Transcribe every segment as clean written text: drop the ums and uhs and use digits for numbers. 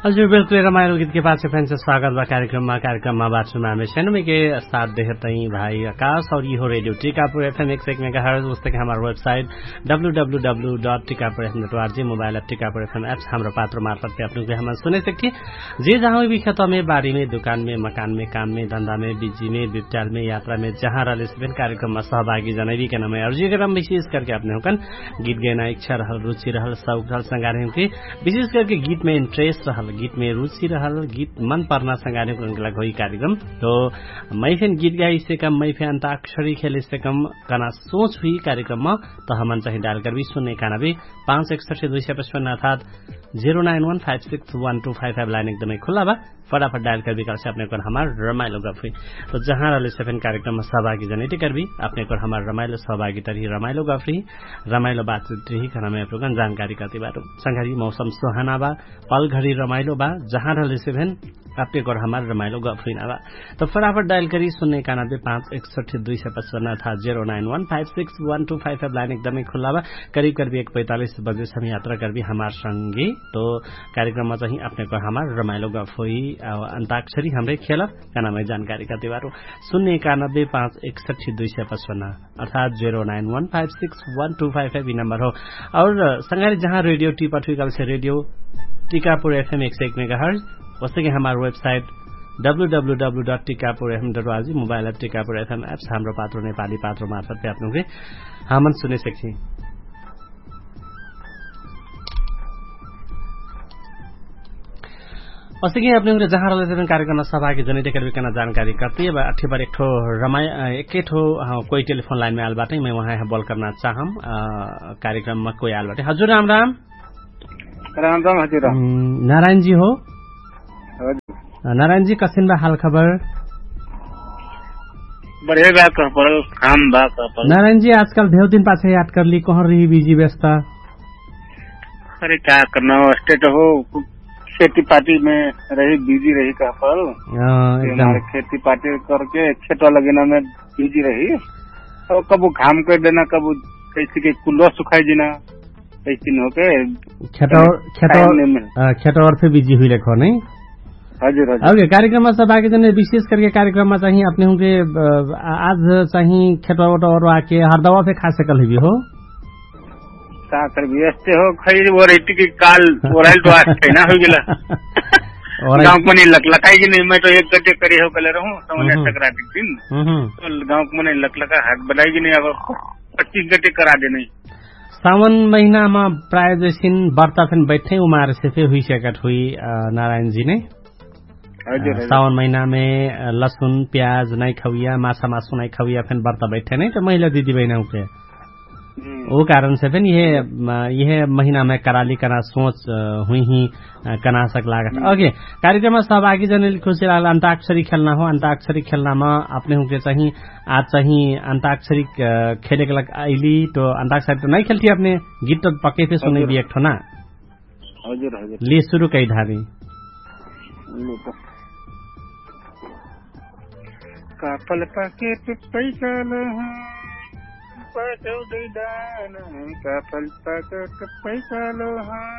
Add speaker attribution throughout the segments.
Speaker 1: हजुर बिल्कुल रमाइलो गीत के पास फ्रेंड्स स्वागत बा कार्यक्रममा बातचीत में हमें शैनमी के साथ देहते भाई आकाश और ये हो रेडियो टीकापुर FM 101 मेगाहर्ट्ज उसके हमारे website www.tikapurfm.org mobile app Tikapur FM apps हाम्रो पात्र मार्फत अपने हम सुने सकते जे जहाँ भी खेतों में बाड़ी में दुकान में मकान में काम में धंधा में बिजी में विचार में यात्रा में जहाँ रहे कार्यक्रम में सहभागी जनैवी के नाम अर्जी कर विशेष करके अपने होकन गीत गाना इच्छा रहल रुचि रहल शौक रहल संगारे के विशेष करके गीत में इंटरेस्ट रहल गीत में रुचि रहल गीत मन पर्ना संगारे को कार्यक्रम तो मैं फिर गीत गाई से कम मैं फिर अंताक्षरी खेले से कम कना सोच हुई कार्यक्रम में तो हम चाहिए डायल कर भी सुनने का भी 561-255 अर्थात 091561255 लाइन एकदमै खुला बा फटाफट डायल कर भी कर से अपने को हमार रमाइलो गफ हुई तो जहाँ रहे सेफेन कार्यक्रम में सहभागी जनित कर भी अपने को हमार रमाइलो सहभागी तरी रमाइलो गफ रही रमाइलो बातचीत रही खाना में अपने जानकारी करती बाटो संघारी मौसम सुहाना बा पल घड़ी रमाइलो बा जहाँ रहे सेफेन अपने को हमार रमाइलो गफ हुई ना बा तो फटाफट डायल करी सुनने का 561-255 अर्थात 091561255 लाइन एकदमै खुला बा करीब करीब 1:45 बजे से हम यात्रा कर भी हमार संगे तो कार्यक्रम में चाहिए अपने को हमार रमाइलो गफ हुई अंताक्षरी हमरे खेल का नाम जानकारी करते बारो 091561255 अर्थात 091561255 नंबर हो और संगारी जहाँ रेडियो टीपठुई से रेडियो टीकापुर FM 101 मेगाहर्ट्ज वैसे कि हमारे website www.tikapurfm.org mobile app Tikapur FM apps हाम्रो पात्रो नेपाली पात्रो मार्फत पे आपने हम सुने सकते वैसे कि अपने जहाँ रहे कार्यक्रम में सहभागी जनित कर जानकारी करती है अठी बार एक कोई टेलीफोन लाइन में आल बाटे मैं वहाँ बॉल करना चाहम कार्यक्रम में कोई आल बाटे हजुर राम राम
Speaker 2: राम राम हजुर
Speaker 1: नारायण जी हो नारायण जी कसिन बा हाल खबर
Speaker 2: बढ़िया बा खबर काम बा खबर
Speaker 1: नारायण जी आजकल धेव दिन पाछे याद कर ली कहाँ रही बिजी व्यस्त
Speaker 2: अरे क्या करना स्टेट हो खेती पार्टी में रही बिजी रही खबर हमारे खेती पार्टी करके खेत लगना में बिजी रही और कबू घाम कर देना कबू कैसे के कुल्लो सुखाई देना कैसे हो के
Speaker 1: खेत और से बिजी हुई रखो नहीं
Speaker 2: हजुर
Speaker 1: ओके कार्यक्रम में सहभागी जन विशेष करके कार्यक्रम में चाहिए अपने होंगे आज चाहिए खेतवा और आके हर दवा पे खा सकल भी हो
Speaker 2: का कर व्यस्त हो खई वो रहती की काल ओराइल तो आज ना हो गेला गांव को नहीं लकलकाई की नहीं मैं तो एक गड्ढे करे हो कले रहूं समझ टकरा दिन तो गांव को नहीं लकलका हाथ बनाएगी नहीं अब 25 गड्ढे करा दे नहीं
Speaker 1: सावन महीना में प्राय जैसिन बर्ता फिर बैठे उमार से फिर हुई सकट हुई नारायण जी ने सावन महीना में लसुन प्याज नहीं खविया माछा मासु नहीं खविया फिर बर्ता बैठे नहीं तो महिला दीदी बहनों के वो कारण से फिर यह महीना में कराली कना सोच हुई ही कना सक लागत ओके कार्यक्रम में सहभागी जन खुशी लागल अंताक्षरी खेलना हो अंताक्षरी खेलना में अपने होके चाहिए आज चाहिए अंताक्षरी खेले के लग आईली तो अंताक्षरी तो नहीं खेलती अपने गीत तो पक्के थे सुने भी एक ठो ना ले शुरू कई धारी
Speaker 2: कापल पाके पैसा पाचौ दैदान कापल पाके पैसा लो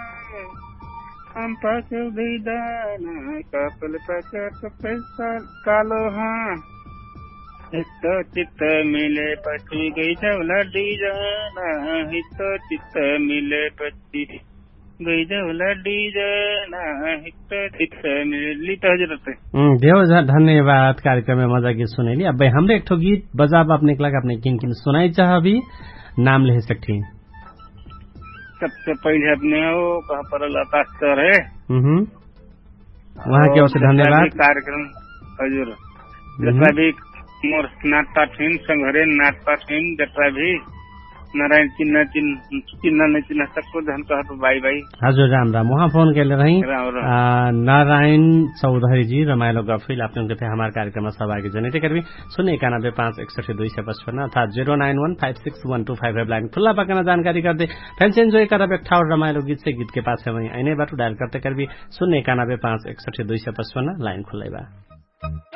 Speaker 2: हम पाचौ दैदान कापल पाके पैसा कालो हित चित्त मिले पछि गई जौला डिजाना हित चित्त मिले पछि गई जौला डिजाना हित चित्त मिले
Speaker 1: देव धन्यवाद कार्यक्रम में मजा गीत सुनैली अब हमरे एक ठो गीत बजाब अपने अपने किन किन सुनाई चाह भी नाम ले सकती
Speaker 2: सबसे पहले अपने हो कहा पर लता सर है
Speaker 1: वहाँ के ओर से धन्यवाद
Speaker 2: कार्यक्रम हजुर जैसा भी मोर नाटता थिन संघरे नाटता थिन जैसा भी नारायण चिन्ह नहीं चिन्ह सबको धन कहा तो भाई
Speaker 1: हजुर राम राम वहाँ फोन कर रही नारायण चौधरी जी रमाइलो गफिल आपने उनके थे हमारे कार्यक्रम में सहभागी जनित कर भी 091561255 अर्थात 091561255 लाइन खुला पकना जानकारी कर दे फैंस एंजॉय कर और रमाइलो गीत से गीत के पास है वही आने बाटू डायल करते कर भी 091561255 लाइन खुला